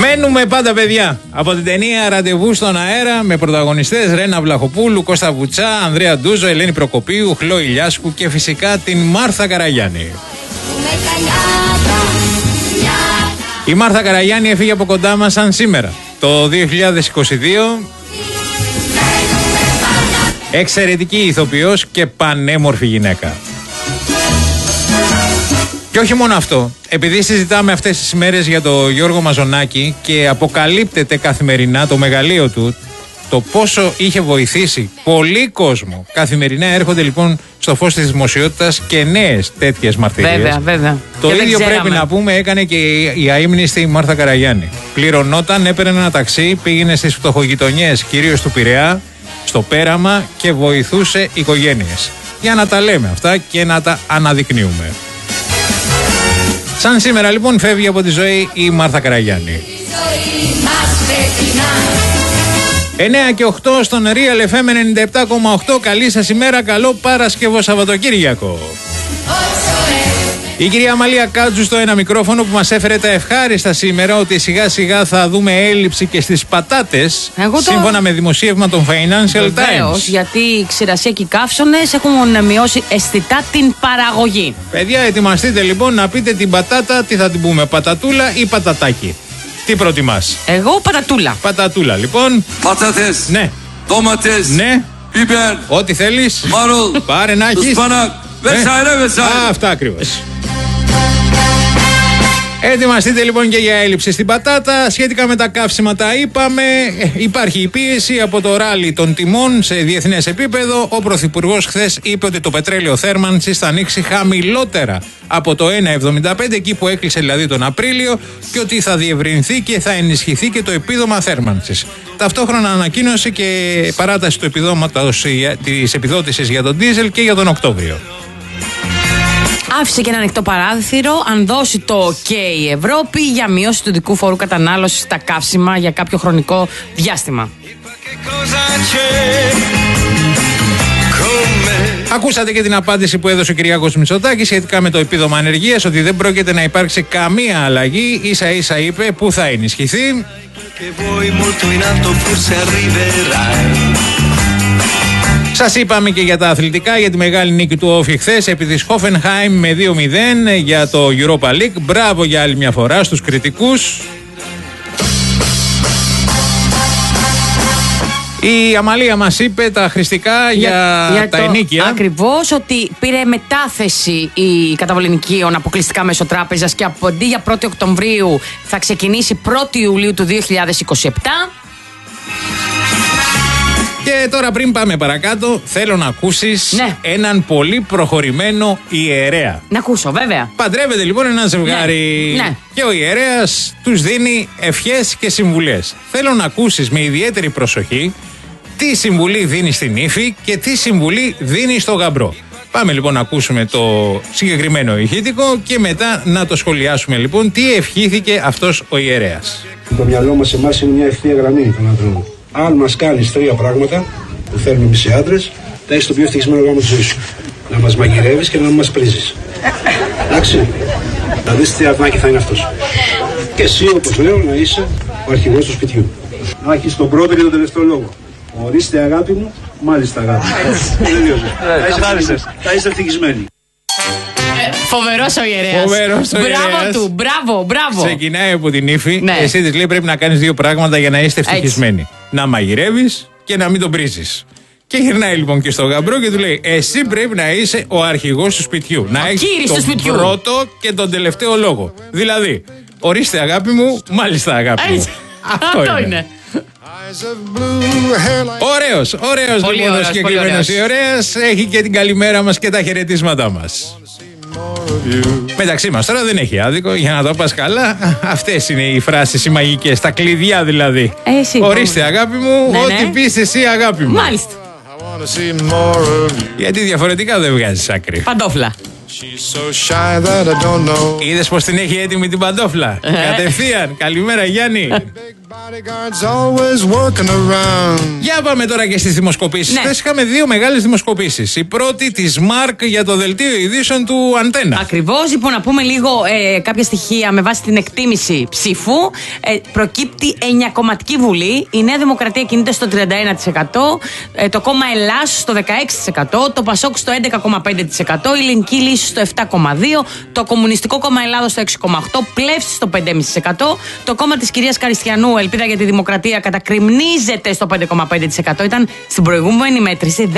Μένουμε πάντα, παιδιά, από την ταινία Ραντεβού στον αέρα, με πρωταγωνιστές Ρένα Βλαχοπούλου, Κώστα Βουτσά, Ανδρέα Ντούζο, Ελένη Προκοπίου, Χλώη Λιάσκου και φυσικά την Μάρθα Καραγιάννη. Η Μάρθα Καραγιάννη έφυγε από κοντά μας σαν σήμερα, το 2022. Εξαιρετική ηθοποιός και πανέμορφη γυναίκα. Και όχι μόνο αυτό, επειδή συζητάμε αυτές τις ημέρες για το Γιώργο Μαζονάκη και αποκαλύπτεται καθημερινά το μεγαλείο του, το πόσο είχε βοηθήσει πολύ κόσμο. Καθημερινά έρχονται λοιπόν στο φως της δημοσιότητας και νέες τέτοιες μαρτυρίες. Βέβαια. Το ίδιο πρέπει να πούμε έκανε και η αείμνηστη Μάρθα Καραγιάννη. Πληρωνόταν, έπαιρνε ένα ταξί, πήγαινε στις φτωχογειτονιές, κυρίως του Πειραιά, στο Πέραμα και βοηθούσε οικογένειες. Για να τα λέμε αυτά και να τα αναδεικνύουμε. Σαν σήμερα λοιπόν φεύγει από τη ζωή η Μάρθα Καραγιάννη. 9 και 8 στον Real FM 97,8. Καλή σας ημέρα, καλό Παρασκευό Σαββατοκύριακο. Η κυρία Αμαλία Κάτζου στο ένα μικρόφωνο που μας έφερε τα ευχάριστα σήμερα ότι σιγά σιγά θα δούμε έλλειψη και στις πατάτες, σύμφωνα με δημοσίευμα των Financial Times. Γιατί η ξηρασία και οι καύσωνες έχουν μειώσει αισθητά την παραγωγή. Παιδιά, ετοιμαστείτε λοιπόν να πείτε την πατάτα, τι θα την πούμε, πατατούλα ή πατατάκι. Τι προτιμάς? Εγώ πατατούλα. Πατατούλα λοιπόν. Πατάτες. Ναι. Ντόματες. Ναι. Μπιμπέρ. Ό,τι θέλεις. Μάρουλ. Πάρε να έχεις. Σπανάκ. Βεσάιρε. Αυτά ακριβώς. Ετοιμαστείτε λοιπόν και για έλλειψη στην πατάτα. Σχετικά με τα καύσιμα τα είπαμε. Υπάρχει η πίεση από το ράλι των τιμών σε διεθνές επίπεδο. Ο Πρωθυπουργός χθες είπε ότι το πετρέλαιο θέρμανσης θα ανοίξει χαμηλότερα από το 1,75, εκεί που έκλεισε δηλαδή τον Απρίλιο, και ότι θα διευρυνθεί και θα ενισχυθεί και το επίδομα θέρμανσης. Ταυτόχρονα ανακοίνωσε και παράταση του επιδόματος της επιδότησης για τον ντίζελ και για τον Οκτώβριο. Άφησε και ένα ανοιχτό παράθυρο αν δώσει το OK η Ευρώπη για μείωση του δικού φόρου κατανάλωσης στα καύσιμα για κάποιο χρονικό διάστημα. Ακούσατε και την απάντηση που έδωσε ο Κυριάκος Μητσοτάκης σχετικά με το επίδομα ανεργίας, ότι δεν πρόκειται να υπάρξει καμία αλλαγή. Ίσα ίσα είπε που θα ενισχυθεί. Σας είπαμε και για τα αθλητικά, για τη μεγάλη νίκη του Όφη χθες επί της Hoffenheim με 2-0 για το Europa League. Μπράβο για άλλη μια φορά στους κριτικούς. Η Αμαλία μας είπε τα χρηστικά για τα ενίκια. Ακριβώς, ότι πήρε μετάθεση η καταβολή νοικίων αποκλειστικά μέσω τράπεζας και αντί για 1η Οκτωβρίου θα ξεκινήσει 1η Ιουλίου του 2027. Και τώρα πριν πάμε παρακάτω, θέλω να ακούσεις έναν πολύ προχωρημένο ιερέα. Να ακούσω, βέβαια. Παντρεύεται λοιπόν ένα ζευγάρι και ο ιερέας τους δίνει ευχές και συμβουλές. Θέλω να ακούσεις με ιδιαίτερη προσοχή τι συμβουλή δίνει στην ύφη και τι συμβουλή δίνει στο γαμπρό. Πάμε λοιπόν να ακούσουμε το συγκεκριμένο ηχητικό και μετά να το σχολιάσουμε λοιπόν τι ευχήθηκε αυτός ο ιερέας. Το μυαλό μας εμάς είναι μια ευθεία γραμμή των ανδρών. Αν μας κάνεις 3 πράγματα που θέλουμε εμείς οι άντρες, θα έχεις το πιο ευτυχισμένο γάμο της ζωής σου. Να μας μαγειρεύεις και να μας πρίζεις. Εντάξει. Θα δεις τι αρνάκι θα είναι αυτός. Και εσύ, όπως λέω, να είσαι ο αρχηγός του σπιτιού. Να έχεις τον πρώτο και τον τελευταίο λόγο. Ορίστε αγάπη μου, μάλιστα αγάπη μου. Θα είσαι ευτυχισμένη. Φοβερός ο ιερέας. Μπράβο του, μπράβο. Ξεκινάει από την ύφη. Εσύ της λέει πρέπει να κάνεις 2 πράγματα για να είστε ευτυχισμένοι. Να μαγειρεύεις και να μην τον πρίζεις. Και γυρνάει λοιπόν και στο γαμπρό και του λέει: εσύ πρέπει να είσαι ο αρχηγός του σπιτιού. Να έχεις τον πρώτο και τον τελευταίο λόγο. Δηλαδή, ορίστε αγάπη μου, μάλιστα αγάπη μου. Αυτό είναι. Ωραίος λοιπόν ο συγκεκριμένος ιερέας. Έχει και την καλημέρα μας και τα χαιρετίσματά μας. Μεταξύ μας τώρα δεν έχει άδικο, για να το πας καλά. Αυτές είναι οι φράσεις οι μαγικές, τα κλειδιά δηλαδή. Ορίστε αγάπη μου, ό,τι πεις εσύ αγάπη μου. Μάλιστα. Γιατί διαφορετικά δεν βγάζεις άκρη. Παντόφλα. Είδες πως την έχει έτοιμη την παντόφλα? Κατευθείαν. Καλημέρα Γιάννη. Για πάμε τώρα και στις δημοσκοπήσεις. Ναι. Χθες είχαμε δύο μεγάλες δημοσκοπήσεις. Η πρώτη της Μάρκ για το δελτίο ειδήσεων του Αντένα. Ακριβώς, λοιπόν, να πούμε λίγο κάποια στοιχεία με βάση την εκτίμηση ψήφου. Προκύπτει 9κομματική βουλή. Η Νέα Δημοκρατία κινείται στο 31%, το κόμμα Ελλάς στο 16%, το Πασόκ στο 11,5%, η Ελληνική Λύση στο 7,2%, το Κομμουνιστικό Κόμμα Ελλάδος στο 6,8%, Πλεύση στο 5,5%, το κόμμα της κυρίας Καριστιανού, Ελπίδα για τη Δημοκρατία, κατακριμνίζεται στο 5,5%. Ήταν στην προηγούμενη μέτρηση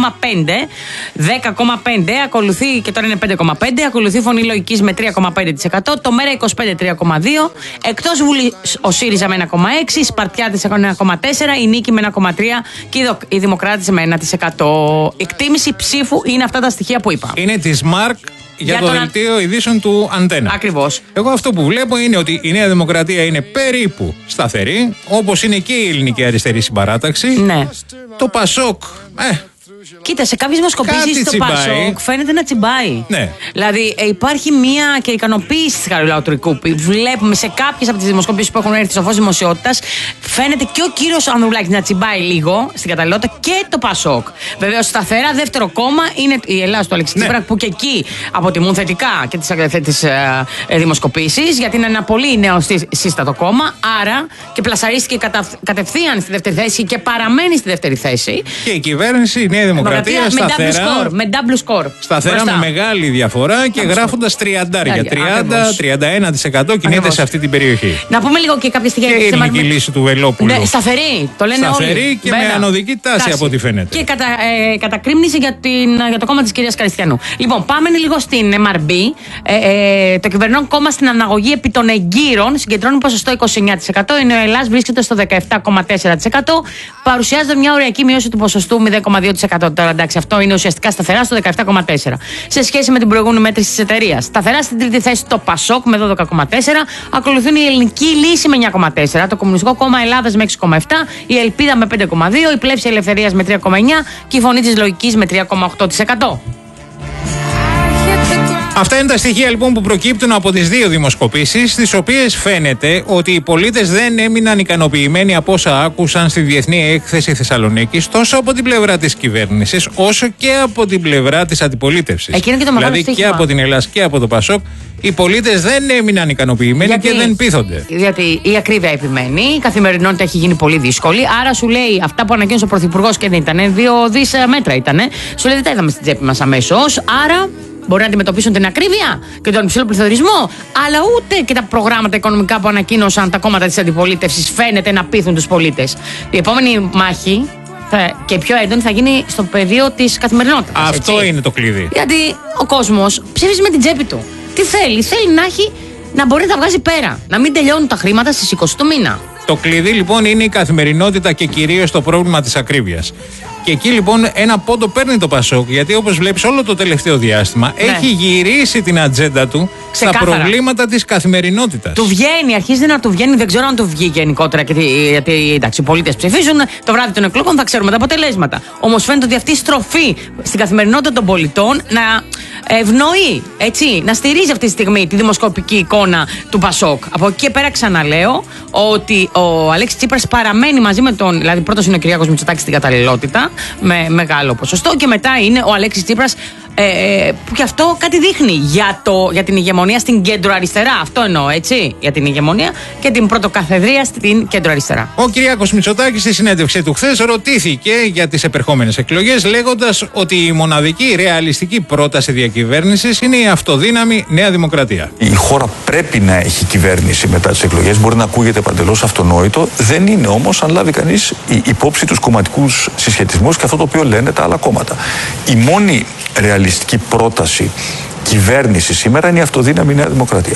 10,5%, ακολουθεί και τώρα είναι 5,5%, ακολουθεί Φωνή Λογικής με 3,5%, το Μέρα 25 3,2%, εκτός Βουλής ο ΣΥΡΙΖΑ με 1,6%, οι Σπαρτιάτες έχουν 1,4%, η Νίκη με 1,3% και οι Δημοκράτες με 1%. Εκτίμηση ψήφου είναι αυτά τα στοιχεία που είπα. Είναι της Μάρκ για το δελτίο ειδήσεων του Αντένα. Ακριβώς. Εγώ αυτό που βλέπω είναι ότι η Νέα Δημοκρατία είναι περίπου σταθερή, όπως είναι και η Ελληνική Αριστερή Συμπαράταξη. Ναι. Το Πασόκ, Κοίτα, σε κάποιες δημοσκοπήσεις το Πασόκ φαίνεται να τσιμπάει. Ναι. Δηλαδή υπάρχει μία και ικανοποίηση της Χαριλαοτρικού. Βλέπουμε σε κάποιες από τις δημοσκοπήσεις που έχουν έρθει στο φως δημοσιότητας, φαίνεται και ο κύριος Ανδρουλάκης να τσιμπάει λίγο στην καταλληλότητα και το Πασόκ. Βεβαίως, σταθερά δεύτερο κόμμα είναι η Ελλάδα του Αλέξη Τσίπρα, που και εκεί αποτιμούν θετικά και τις δημοσκοπήσεις, γιατί είναι ένα πολύ νεοσύστατο κόμμα. Άρα και πλασαρίστηκε κατευθείαν στη δεύτερη θέση και παραμένει στη δεύτερη θέση. Και η κυβέρνηση, η Νέα Δημοκρατία σταθερά, με double score. σταθερά με μεγάλη διαφορά και γράφοντας 30-31% κινείται σε αυτή την περιοχή. Να πούμε λίγο και κάποια στοιχεία. Και η Ελληνική Λύση του Βελόπουλου. Ναι, σταθερή, το λένε όλοι. Σταθερή και με ανωδική τάση από ό,τι φαίνεται. Και κατακρίμνησε για το κόμμα της κυρίας Καριστιανού. Λοιπόν, πάμε λίγο στην MRB. Το κυβερνών κόμμα στην αναγωγή επί των εγκύρων συγκεντρώνει ποσοστό 29%, ενώ η Ελλάς βρίσκεται στο 17,4%. Παρουσιάζεται μια οριακή μείωση του ποσοστού 0,2%. Τώρα εντάξει, αυτό είναι ουσιαστικά σταθερά στο 17,4%. Σε σχέση με την προηγούμενη μέτρηση της εταιρείας. Σταθερά στην τρίτη θέση το Πασόκ με 12,4%. Ακολουθούν η Ελληνική Λύση με 9,4%. Το Κομμουνιστικό Κόμμα Ελλάδας με 6,7%. Η Ελπίδα με 5,2%. Η Πλεύση Ελευθερίας με 3,9%. Και η Φωνή της Λογικής με 3,8%. Αυτά είναι τα στοιχεία λοιπόν που προκύπτουν από τις δύο δημοσκοπήσεις, στις οποίες φαίνεται ότι οι πολίτες δεν έμειναν ικανοποιημένοι από όσα άκουσαν στη Διεθνή Έκθεση Θεσσαλονίκης, τόσο από την πλευρά της κυβέρνησης, όσο και από την πλευρά της αντιπολίτευσης. Δηλαδή και από την Ελλάδα και από το Πασόκ, οι πολίτες δεν έμειναν ικανοποιημένοι και δεν πείθονται. Γιατί η ακρίβεια επιμένει, η καθημερινότητα έχει γίνει πολύ δύσκολη. Άρα σου λέει αυτά που ανακοίνωσε ο Πρωθυπουργός και δεν ήταν, 2 δις μέτρα ήταν. Σου λέει δεν τα είδαμε στην τσέπη μας αμέσως. Άρα μπορεί να αντιμετωπίσουν την ακρίβεια και τον υψηλό πληθωρισμό, αλλά ούτε και τα προγράμματα οικονομικά που ανακοίνωσαν τα κόμματα της αντιπολίτευσης φαίνεται να πείθουν τους πολίτες. Η επόμενη μάχη και πιο έντονη θα γίνει στο πεδίο της καθημερινότητας. Αυτό έτσι είναι το κλειδί. Γιατί ο κόσμος ψήφιζε με την τσέπη του. Τι θέλει, να μπορεί να τα βγάζει πέρα. Να μην τελειώνουν τα χρήματα στις 20 του μήνα. Το κλειδί λοιπόν είναι η καθημερινότητα και κυρίως το πρόβλημα της ακρίβειας. Και εκεί λοιπόν ένα πόντο παίρνει το Πασόκ, γιατί όπως βλέπεις όλο το τελευταίο διάστημα έχει γυρίσει την ατζέντα του στα προβλήματα της καθημερινότητας. Του βγαίνει, αρχίζει να του βγαίνει, δεν ξέρω αν του βγει γενικότερα, γιατί εντάξει, οι πολίτες ψηφίζουν, το βράδυ των εκλογών θα ξέρουμε τα αποτελέσματα. Όμως φαίνεται ότι αυτή η στροφή στην καθημερινότητα των πολιτών να ευνοεί, έτσι, να στηρίζει αυτή τη στιγμή τη δημοσκοπική εικόνα του Πασόκ. Από εκεί και πέρα ξαναλέω ότι ο Αλέξης Τσίπρας παραμένει μαζί με τον. Δηλαδή, πρώτος είναι ο Κυριάκος Μητσοτάκης στην καταλληλότητα, με μεγάλο ποσοστό, και μετά είναι ο Αλέξης Τσίπρας, που και αυτό κάτι δείχνει για την ηγεμονία στην κέντρο-αριστερά. Αυτό εννοώ, έτσι. Για την ηγεμονία και την πρωτοκαθεδρία στην κέντρο-αριστερά. Ο Κυριάκος Μητσοτάκης στη συνέντευξή του χθες ρωτήθηκε για τις επερχόμενες εκλογές, λέγοντας ότι η μοναδική ρεαλιστική πρόταση διακυβέρνησης είναι η αυτοδύναμη Νέα Δημοκρατία. Η χώρα πρέπει να έχει κυβέρνηση μετά τις εκλογές. Μπορεί να ακούγεται παντελώς αυτονόητο. Δεν είναι όμως, αν λάβει κανείς υπόψη τους κομματικούς συσχετισμούς και αυτό το οποίο λένε τα άλλα κόμματα. Η μόνη ρεαλιστική πρόταση κυβέρνηση σήμερα είναι η αυτοδύναμη Νέα Δημοκρατία.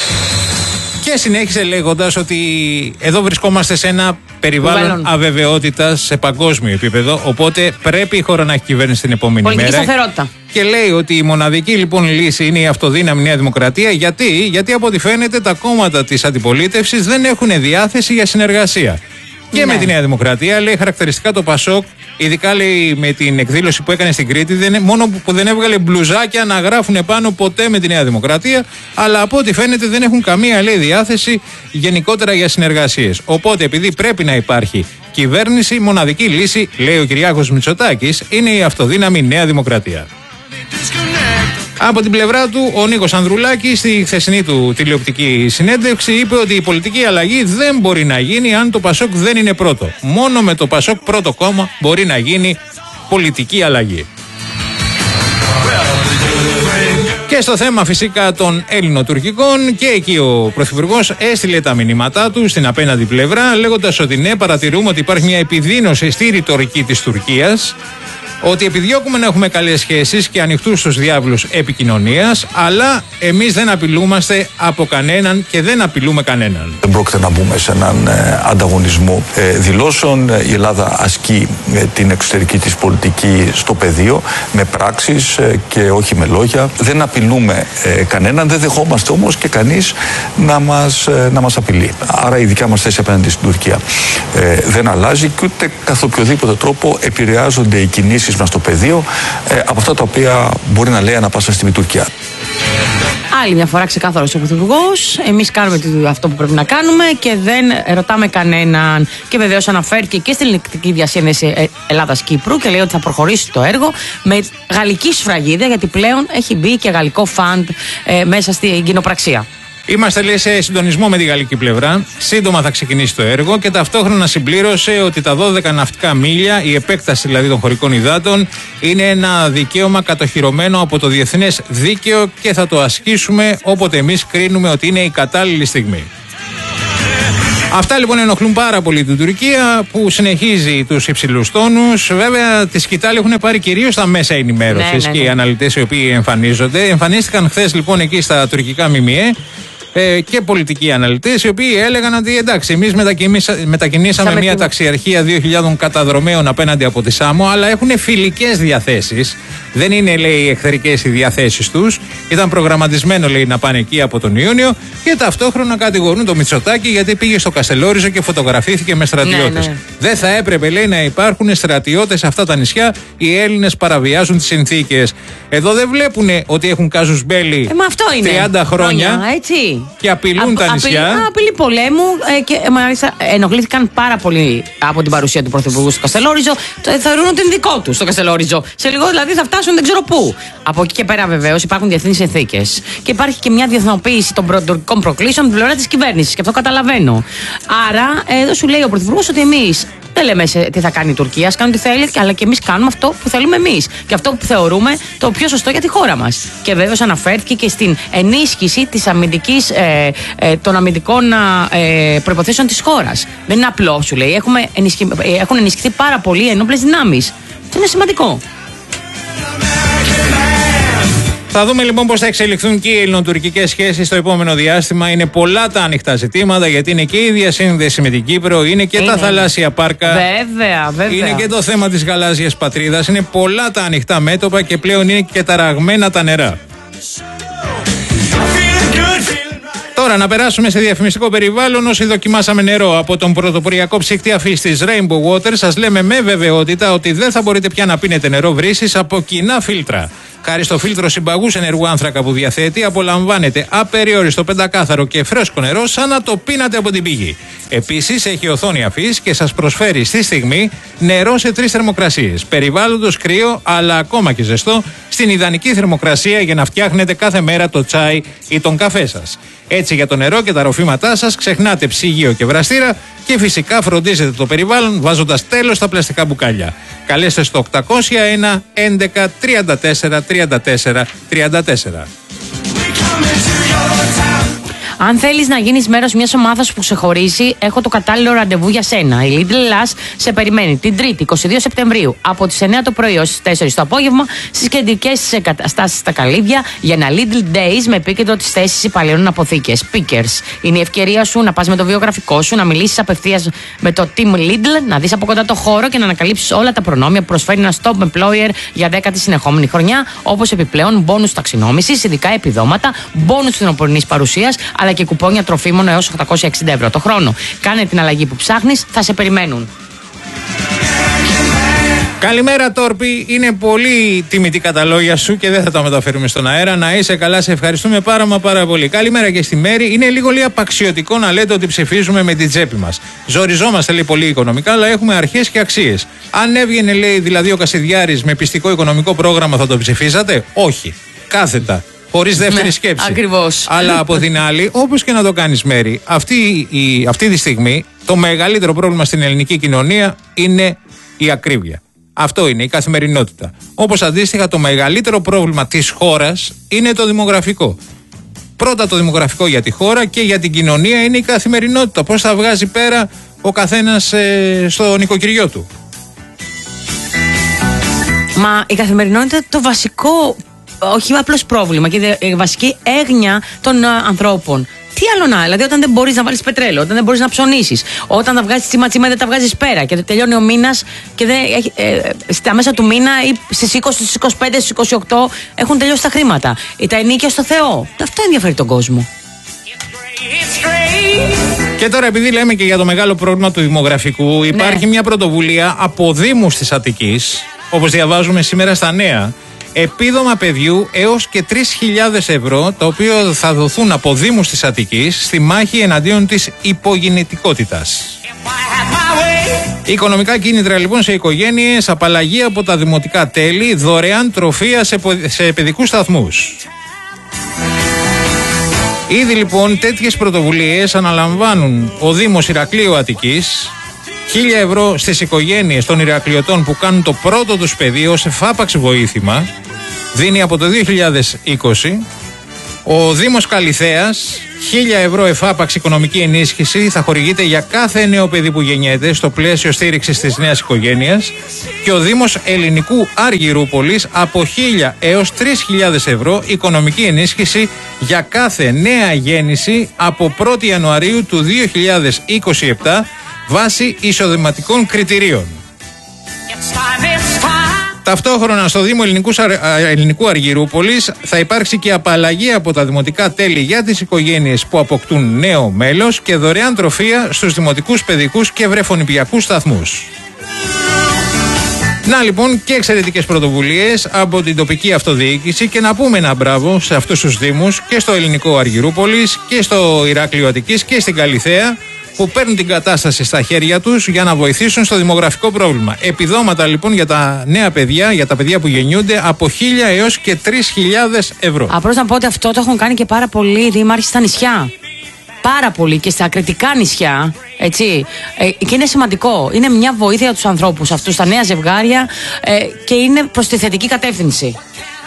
Και συνέχισε λέγοντας ότι εδώ βρισκόμαστε σε ένα περιβάλλον αβεβαιότητας σε παγκόσμιο επίπεδο, οπότε πρέπει η χώρα να έχει κυβέρνηση την επόμενη πολιτική μέρα. Σταθερότητα. Και λέει ότι η μοναδική λοιπόν λύση είναι η αυτοδύναμη Νέα Δημοκρατία. Γιατί από ό,τι φαίνεται τα κόμματα της αντιπολίτευσης δεν έχουν διάθεση για συνεργασία. Και με τη Νέα Δημοκρατία, λέει, χαρακτηριστικά το Πασόκ Ειδικά λέει με την εκδήλωση που έκανε στην Κρήτη, μόνο που δεν έβγαλε μπλουζάκια να γράφουν επάνω ποτέ με τη Νέα Δημοκρατία, αλλά από ό,τι φαίνεται δεν έχουν καμία, λέει, διάθεση γενικότερα για συνεργασίες. Οπότε, επειδή πρέπει να υπάρχει κυβέρνηση, μοναδική λύση, λέει ο Κυριάκος Μητσοτάκης, είναι η αυτοδύναμη Νέα Δημοκρατία. Από την πλευρά του, ο Νίκος Ανδρουλάκης στη χθεσινή του τηλεοπτική συνέντευξη είπε ότι η πολιτική αλλαγή δεν μπορεί να γίνει αν το Πασόκ δεν είναι πρώτο. Μόνο με το Πασόκ πρώτο κόμμα μπορεί να γίνει πολιτική αλλαγή. Και στο θέμα φυσικά των Έλληνο-τουρκικών, και εκεί ο Πρωθυπουργός έστειλε τα μηνύματά του στην απέναντι πλευρά, λέγοντας ότι ναι, παρατηρούμε ότι υπάρχει μια επιδείνωση στη ρητορική της Τουρκίας, ότι επιδιώκουμε να έχουμε καλές σχέσεις και ανοιχτούς στους διάβλους επικοινωνίας, αλλά εμείς δεν απειλούμαστε από κανέναν και δεν απειλούμε κανέναν. Δεν πρόκειται να μπούμε σε έναν ανταγωνισμό δηλώσεων. Η Ελλάδα ασκεί την εξωτερική της πολιτική στο πεδίο με πράξεις και όχι με λόγια. Δεν απειλούμε κανέναν, δεν δεχόμαστε όμως και κανείς να μας απειλεί. Άρα η δικιά μας θέση απέναντι στην Τουρκία δεν αλλάζει και ούτε καθ' οποιοδήποτε τρόπο επηρεάζονται οι κινήσεις μας στο πεδίο από αυτά τα οποία μπορεί να λέει ανά πάσα στιγμή η Τουρκία. Άλλη μια φορά ξεκάθαρος ο Πρωθυπουργός. Εμείς κάνουμε αυτό που πρέπει να κάνουμε και δεν ρωτάμε κανέναν. Και βεβαίως αναφέρθηκε και στην ηλεκτρική διασύνδεση Ελλάδας-Κύπρου και λέει ότι θα προχωρήσει το έργο με γαλλική σφραγίδα, γιατί πλέον έχει μπει και γαλλικό φαντ μέσα στην κοινοπραξία. Είμαστε, λέει, σε συντονισμό με τη γαλλική πλευρά. Σύντομα θα ξεκινήσει το έργο και ταυτόχρονα συμπλήρωσε ότι τα 12 ναυτικά μίλια, η επέκταση δηλαδή των χωρικών υδάτων, είναι ένα δικαίωμα κατοχυρωμένο από το διεθνές δίκαιο και θα το ασκήσουμε όποτε εμείς κρίνουμε ότι είναι η κατάλληλη στιγμή. Αυτά λοιπόν ενοχλούν πάρα πολύ την Τουρκία, που συνεχίζει τους υψηλούς τόνους. Βέβαια, τη σκητάλη έχουν πάρει κυρίως τα μέσα ενημέρωσης και οι αναλυτές οι οποίοι εμφανίζονται. Εμφανίστηκαν χθες λοιπόν εκεί στα τουρκικά ΜΜΕ και πολιτικοί αναλυτές, οι οποίοι έλεγαν ότι εντάξει, εμείς μετακινήσαμε μια ταξιαρχία 2.000 καταδρομέων απέναντι από τη Σάμο, αλλά έχουν φιλικές διαθέσεις. Δεν είναι, λέει, εχθρικές οι διαθέσεις τους. Ήταν προγραμματισμένο, λέει, να πάνε εκεί από τον Ιούνιο, και ταυτόχρονα κατηγορούν το Μητσοτάκη γιατί πήγε στο Καστελόριζο και φωτογραφήθηκε με στρατιώτες. Ναι. Δεν θα έπρεπε, λέει, να υπάρχουν στρατιώτες σε αυτά τα νησιά. Οι Έλληνες παραβιάζουν τις συνθήκες. Εδώ δεν βλέπουν ότι έχουν κάζους μπέλι 30 χρόνια. Έτσι. Και απειλούν τα νησιά. Απειλή πολέμου και μάλιστα ενοχλήθηκαν πάρα πολύ από την παρουσία του Πρωθυπουργού στο Καστελόριζο. Θεωρούν ότι είναι δικό του στο Καστελόριζο. Σε λίγο δηλαδή θα φτάσουν δεν ξέρω πού. Από εκεί και πέρα βεβαίως υπάρχουν διεθνείς συνθήκες. Και υπάρχει και μια διεθνοποίηση των τουρκικών προκλήσεων από την πλευρά της κυβέρνησης. Και αυτό καταλαβαίνω. Άρα εδώ σου λέει ο Πρωθυπουργός ότι εμείς δεν λέμε τι θα κάνει η Τουρκία, κάνει ό,τι θέλει, αλλά και εμείς κάνουμε αυτό που θέλουμε εμείς. Και αυτό που θεωρούμε το πιο σωστό για τη χώρα μας. Και βέβαιως αναφέρθηκε και στην ενίσχυση της αμυντικής, των αμυντικών προϋποθέσεων της χώρας. Δεν είναι απλό, σου λέει. Έχουν ενισχυθεί πάρα πολύ οι ενόπλες δυνάμεις. Αυτό είναι σημαντικό. Θα δούμε λοιπόν πώς θα εξελιχθούν και οι ελληνοτουρκικές σχέσεις στο επόμενο διάστημα. Είναι πολλά τα ανοιχτά ζητήματα, γιατί είναι και η διασύνδεση με την Κύπρο, είναι και τα θαλάσσια πάρκα. Βέβαια. Είναι και το θέμα της γαλάζιας πατρίδας. Είναι πολλά τα ανοιχτά μέτωπα και πλέον είναι και ταραγμένα τα νερά. Τώρα να περάσουμε σε διαφημιστικό περιβάλλον. Όσοι δοκιμάσαμε νερό από τον πρωτοποριακό ψυκτή αφής της Rainbow Water, σας λέμε με βεβαιότητα ότι δεν θα μπορείτε πια να πίνετε νερό βρύσης από κοινά φίλτρα. Χάρη στο φίλτρο συμπαγούς ενεργού άνθρακα που διαθέτει, απολαμβάνετε απεριόριστο, πεντακάθαρο και φρέσκο νερό σαν να το πίνατε από την πηγή. Επίσης, έχει οθόνη αφής και σας προσφέρει στη στιγμή νερό σε 3 θερμοκρασίες. Περιβάλλοντος κρύο, αλλά ακόμα και ζεστό, στην ιδανική θερμοκρασία για να φτιάχνετε κάθε μέρα το τσάι ή τον καφέ σας. Έτσι, για το νερό και τα ροφήματά σας ξεχνάτε ψυγείο και βραστήρα και φυσικά φροντίζετε το περιβάλλον βάζοντας τέλος στα πλαστικά μπουκάλια. Καλέστε στο 801 11 34 34 34. Αν θέλεις να γίνεις μέρος μιας ομάδας που σε χωρίζει, έχω το κατάλληλο ραντεβού για σένα. Η Lidl Plus σε περιμένει την Τρίτη, 22 Σεπτεμβρίου, από τις 9 το πρωί ως τις 4 το απόγευμα, στις κεντρικές της εγκαταστάσεις στα Καλύβια, για ένα Lidl Days με επίκεντρο τις θέσεις υπαλλήλων αποθήκες. Pickers. Είναι η ευκαιρία σου να πας με το βιογραφικό σου, να μιλήσεις απευθείας με το Team Lidl, να δεις από κοντά το χώρο και να ανακαλύψεις όλα τα προνόμια που προσφέρει ένα Stop Employer για 10η συνεχόμενη χρονιά, όπως επιπλέον μπόνους ταξινόμησης, ειδικά επιδόματα, μπόνους φθινοπορεινής παρουσίας, αλλά και κουπόνια τροφίμων έως 860 ευρώ το χρόνο. Κάνε την αλλαγή που ψάχνεις, θα σε περιμένουν. Καλημέρα, Τόρπη. Είναι πολύ τιμητικά τα λόγια σου και δεν θα τα μεταφέρουμε στον αέρα. Να είσαι καλά, σε ευχαριστούμε πάρα πολύ. Καλημέρα και στη Μέρη. Είναι λίγο απαξιωτικό να λέτε ότι ψηφίζουμε με την τσέπη μας. Ζοριζόμαστε, λέει, πολύ οικονομικά, αλλά έχουμε αρχές και αξίες. Αν έβγαινε, λέει, δηλαδή ο Κασιδιάρης με πιστικό οικονομικό πρόγραμμα, θα το ψηφίσατε? Όχι. Κάθετα. Χωρίς δεύτερη σκέψη. Ακριβώς. Αλλά από την άλλη, όπως και να το κάνεις, Μέρη, αυτή τη στιγμή το μεγαλύτερο πρόβλημα στην ελληνική κοινωνία είναι η ακρίβεια. Αυτό είναι η καθημερινότητα. Όπως αντίστοιχα το μεγαλύτερο πρόβλημα της χώρας είναι το δημογραφικό. Πρώτα το δημογραφικό για τη χώρα και για την κοινωνία είναι η καθημερινότητα. Πώς θα βγάζει πέρα ο καθένας στο νοικοκυριό του. Μα η καθημερινότητα είναι το βασικό, όχι απλώς πρόβλημα, και η βασική έγνοια των ανθρώπων. Τι άλλο να, δηλαδή όταν δεν μπορείς να βάλεις πετρέλαιο, όταν δεν μπορείς να ψωνίσεις, όταν τα βγάζεις τσίμα-τσίμα δεν τα βγάζεις πέρα και τελειώνει ο μήνας και στα μέσα του μήνα ή στις 20, στις 25, στις 28 έχουν τελειώσει τα χρήματα. Τα ενίκια στο Θεό. Αυτό ενδιαφέρει τον κόσμο. Και τώρα, επειδή λέμε και για το μεγάλο πρόβλημα του δημογραφικού, υπάρχει μια πρωτοβουλία από δήμους της Αττικής, όπως διαβάζουμε σήμερα στα νέα. Επίδομα παιδιού έως και 3.000 ευρώ, τα οποία θα δοθούν από δήμους της Αττικής στη μάχη εναντίον της υπογεννητικότητας. Οικονομικά κίνητρα λοιπόν σε οικογένειες, απαλλαγή από τα δημοτικά τέλη, δωρεάν τροφεία σε παιδικούς σταθμούς. Ήδη λοιπόν τέτοιες πρωτοβουλίες αναλαμβάνουν ο Δήμος Ηρακλείου Αττικής. 1.000 ευρώ στις οικογένειες των Ηρακλειωτών που κάνουν το πρώτο τους παιδί ως εφάπαξ βοήθημα, δίνει από το 2020. Ο Δήμος Καλιθέας, 1.000 ευρώ εφάπαξ οικονομική ενίσχυση θα χορηγείται για κάθε νέο παιδί που γεννιέται στο πλαίσιο στήριξης της νέας οικογένειας, και ο Δήμος Ελληνικού Αργυρούπολης από 1.000 έως 3.000 ευρώ οικονομική ενίσχυση για κάθε νέα γέννηση από 1η Ιανουαρίου του 2027 βάσει εισοδηματικών κριτηρίων. Ταυτόχρονα στο Δήμο Ελληνικού Αργυρούπολης θα υπάρξει και απαλλαγή από τα δημοτικά τέλη για τις οικογένειες που αποκτούν νέο μέλος και δωρεάν τροφεία στους δημοτικούς παιδικούς και βρεφονιπιακούς σταθμούς. Να λοιπόν, και εξαιρετικές πρωτοβουλίες από την τοπική αυτοδιοίκηση, και να πούμε ένα μπράβο σε αυτούς τους δήμους και στο Ελληνικό Αργυρούπολης και στο Ηράκλειο Αττικής και στην Καλιθέα, που παίρνουν την κατάσταση στα χέρια τους για να βοηθήσουν στο δημογραφικό πρόβλημα. Επιδόματα λοιπόν για τα νέα παιδιά, για τα παιδιά που γεννιούνται, από 1.000 έως και 3.000 ευρώ. Απλώς να πω ότι αυτό το έχουν κάνει και πάρα πολλοί δήμαρχοι στα νησιά. Πάρα πολύ, και στα κρητικά νησιά, έτσι. Και είναι σημαντικό. Είναι μια βοήθεια για τους ανθρώπους αυτούς, τα νέα ζευγάρια, και είναι προς τη θετική κατεύθυνση.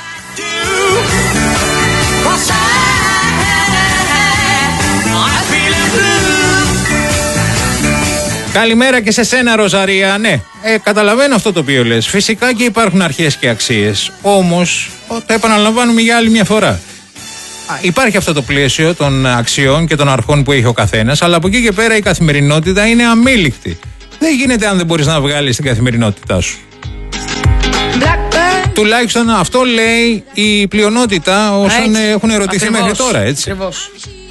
Καλημέρα και σε σένα, Ροζαρία. Ναι, καταλαβαίνω αυτό το οποίο λες. Φυσικά και υπάρχουν αρχές και αξίες. Όμως, το επαναλαμβάνουμε για άλλη μια φορά. Υπάρχει αυτό το πλαίσιο των αξιών και των αρχών που έχει ο καθένας, αλλά από εκεί και πέρα η καθημερινότητα είναι αμήλικτη. Δεν γίνεται αν δεν μπορείς να βγάλεις την καθημερινότητά σου. Τουλάχιστον αυτό λέει η πλειονότητα όσων έχουν ερωτηθεί μέχρι τώρα, έτσι. Ακριβώς.